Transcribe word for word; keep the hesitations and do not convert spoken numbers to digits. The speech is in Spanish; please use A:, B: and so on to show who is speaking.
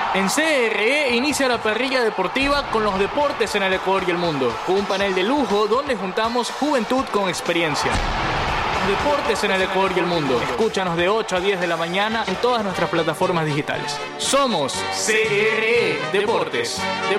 A: En C R E inicia la parrilla deportiva con los deportes en el Ecuador y el mundo, con un panel de lujo donde juntamos juventud con experiencia. Los deportes en el Ecuador y el mundo. Escúchanos de ocho a diez de la mañana en todas nuestras plataformas digitales. Somos C R E Deportes.